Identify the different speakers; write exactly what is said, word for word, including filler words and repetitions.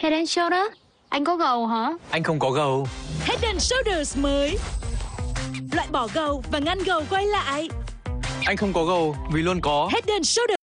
Speaker 1: Head and Shoulders. Anh có gầu hả?
Speaker 2: Anh không có gầu.
Speaker 3: Head and Shoulders mới. Loại bỏ gầu và ngăn gầu quay lại.
Speaker 2: Anh không có gầu vì luôn có
Speaker 3: Head and Shoulders